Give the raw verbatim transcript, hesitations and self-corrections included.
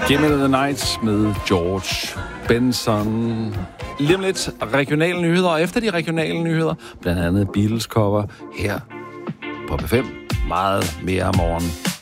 Game of the Night med George Benson. Lige om lidt regionale nyheder, og efter de regionale nyheder, blandt andet Beatles cover her på P fem. Meget mere om morgenen.